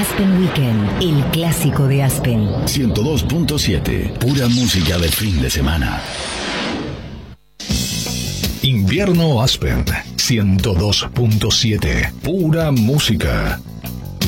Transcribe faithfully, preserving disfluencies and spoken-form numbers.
Aspen Weekend, el clásico de Aspen. ciento dos punto siete, pura música de fin de semana. Invierno Aspen, ciento dos punto siete, pura música.